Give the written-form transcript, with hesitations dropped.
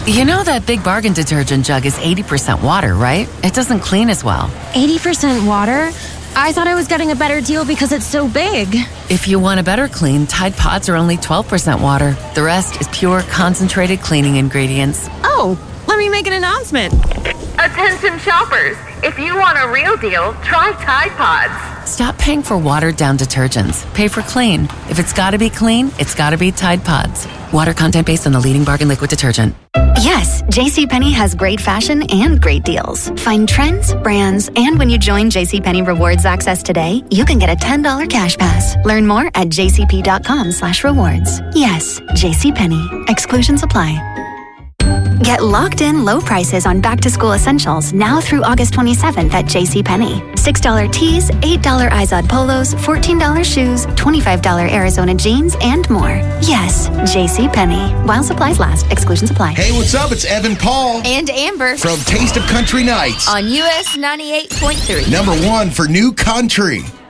You know that Big Bargain detergent jug is 80% water, right? It doesn't clean as well. 80% water? I thought I was getting a better deal because it's so big. If you want a better clean, Tide Pods are only 12% water. The rest is pure, concentrated cleaning ingredients. Oh, let me make an announcement. Attention shoppers, if you want a real deal, try Tide Pods. Stop paying for watered-down detergents. Pay for clean. If it's gotta be clean, it's gotta be Tide Pods. Water content based on the leading bargain liquid detergent. Yes, JCPenney has great fashion and great deals. Find trends, brands, and when you join JCPenney Rewards Access today, you can get a $10 cash pass. Learn more at jcp.com/rewards. Yes, JCPenney. Exclusions apply. Get locked-in low prices on back-to-school essentials now through August 27th at JCPenney. $6 tees, $8 Izod polos, $14 shoes, $25 Arizona jeans, and more. Yes, JCPenney. While supplies last, exclusions apply. Hey, what's up? It's Evan Paul. And Amber. From Taste of Country Nights. On US 98.3. #1 for new country.